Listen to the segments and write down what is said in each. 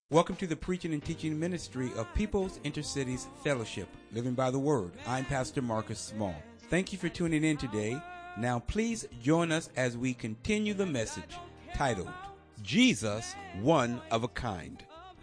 Welcome to the preaching and teaching ministry of People's Intercities Fellowship, Living by the Word. I'm Pastor Marcus Small. Thank you for tuning in today. Now please join us as we continue the message titled, Jesus, One of a Kind.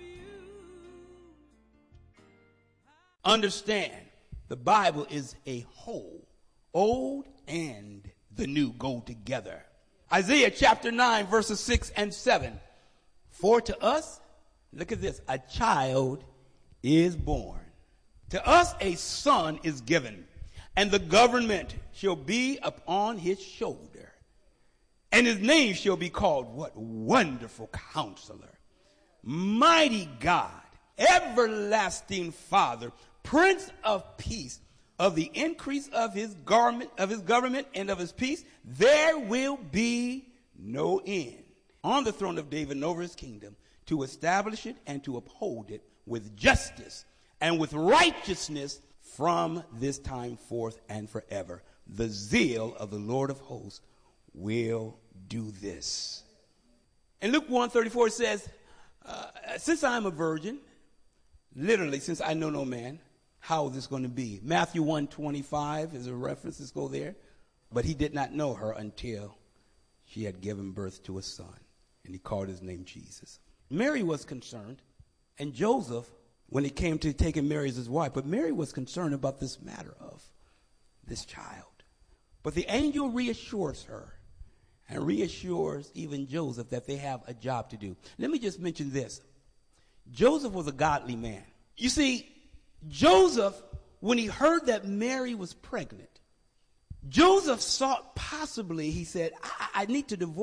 Understand, the Bible is a whole. Old and the new go together. Isaiah chapter 9 verses 6 and 7. For to us, look at this, a child is born. To us a son is given, and the government shall be upon his shoulder. And his name shall be called what? Wonderful Counselor, Mighty God, Everlasting Father, Prince of Peace. Of the increase of his government and of his peace, there will be no end. On the throne of David and over his kingdom, to establish it and to uphold it with justice and with righteousness from this time forth and forever. The zeal of the Lord of hosts will do this. In Luke 1:34 it says, since I am a virgin, literally, since I know no man, how is this going to be? Matthew 1:25 is a reference. Let's go there. But he did not know her until she had given birth to a son, and he called his name Jesus. Mary was concerned, and Joseph, when it came to taking Mary as his wife, but Mary was concerned about this matter of this child. But the angel reassures her and reassures even Joseph that they have a job to do. Let me just mention this. Joseph was a godly man. You see, Joseph, when he heard that Mary was pregnant, Joseph thought possibly, he said, I need to divorce